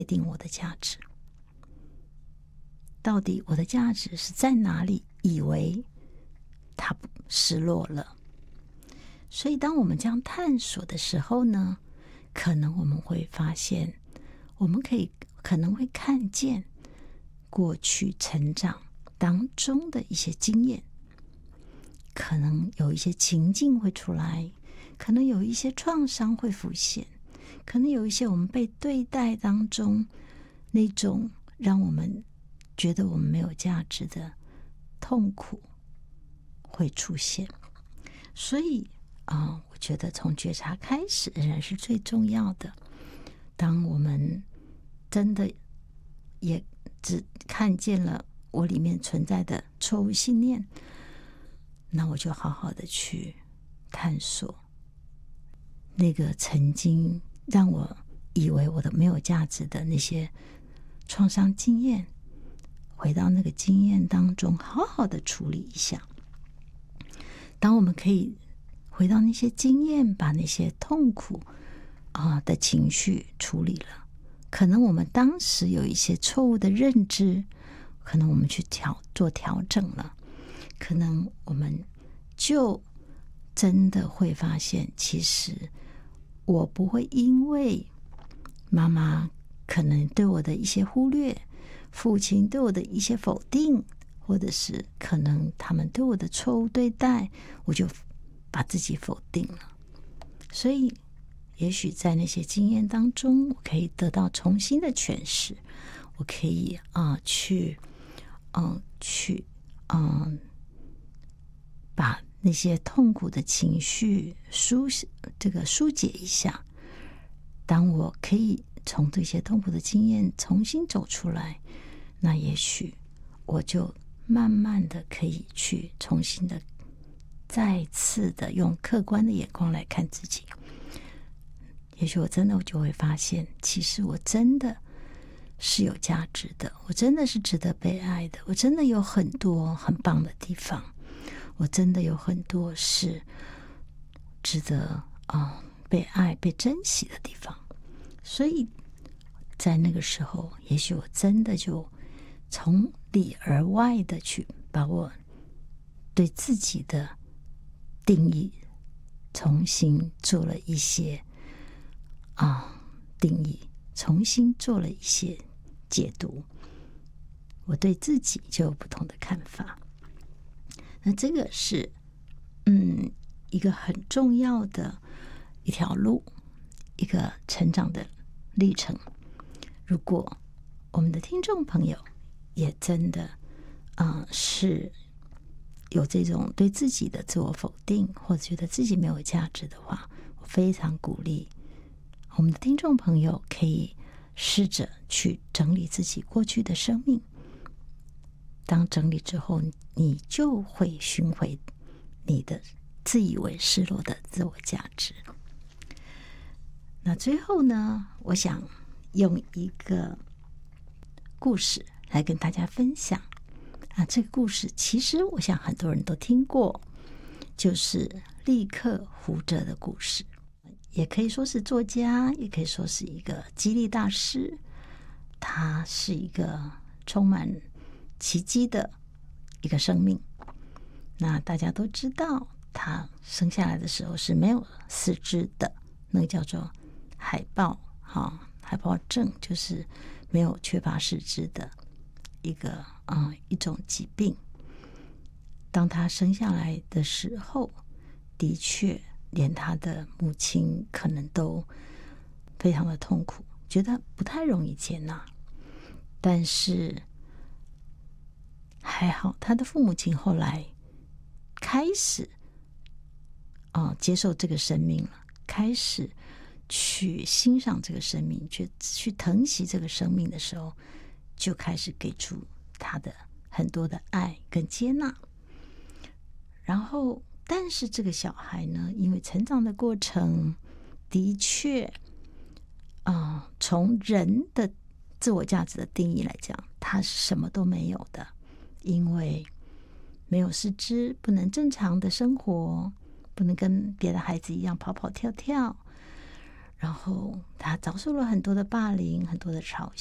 决定我的价值？到底我的价值是在哪里？以为它失落了。所以当我们这样探索的时候呢，可能我们会发现，我们可能会看见过去成长当中的一些经验，可能有一些情境会出来，可能有一些创伤会浮现，可能有一些我们被对待当中那种让我们觉得我们没有价值的痛苦会出现。所以我觉得从觉察开始仍然是最重要的。当我们真的也只看见了我里面存在的错误信念，那我就好好的去探索那个曾经让我以为我的没有价值的那些创伤经验，回到那个经验当中好好的处理一下。当我们可以回到那些经验，把那些痛苦的情绪处理了，可能我们当时有一些错误的认知，可能我们去做调整了，可能我们就真的会发现，其实我不会因为妈妈可能对我的一些忽略，父亲对我的一些否定，或者是可能他们对我的错误对待，我就把自己否定了。所以也许在那些经验当中，我可以得到重新的诠释，我可以把那些痛苦的情绪疏解一下。当我可以从这些痛苦的经验重新走出来，那也许我就慢慢的可以去重新的再次的用客观的眼光来看自己。也许我就会发现，其实我真的是有价值的，我真的是值得被爱的，我真的有很多很棒的地方，我真的有很多是值得被爱被珍惜的地方。所以在那个时候，也许我真的就从里而外的去把我对自己的定义重新做了一些定义，重新做了一些解读，我对自己就有不同的看法。那这个是一个很重要的一条路，一个成长的历程。如果我们的听众朋友也真的是有这种对自己的自我否定，或者觉得自己没有价值的话，我非常鼓励我们的听众朋友可以试着去整理自己过去的生命。当整理之后，你就会寻回你的自以为失落的自我价值。那最后呢，我想用一个故事来跟大家分享。这个故事其实我想很多人都听过，就是立克胡哲的故事。也可以说是作家，也可以说是一个激励大师。他是一个充满奇迹的一个生命。那大家都知道，他生下来的时候是没有四肢的，那个叫做海豹症，就是没有缺乏四肢的一种疾病。当他生下来的时候，的确连他的母亲可能都非常的痛苦，觉得不太容易接纳。但是还好，他的父母亲后来开始接受这个生命了，开始去欣赏这个生命，去疼惜这个生命的时候，就开始给出他的很多的爱跟接纳。然后但是这个小孩呢，因为成长的过程的确从人的自我价值的定义来讲，他是什么都没有的，因为没有四肢，不能正常的生活，不能跟别的孩子一样跑跑跳跳， 然后他遭受了很多的霸凌，很多的嘲